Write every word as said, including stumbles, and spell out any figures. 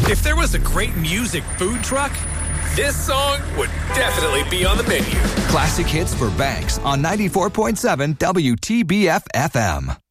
If there was a great music food truck, this song would definitely be on the menu. Classic hits for Banks on ninety-four point seven W T B F F M.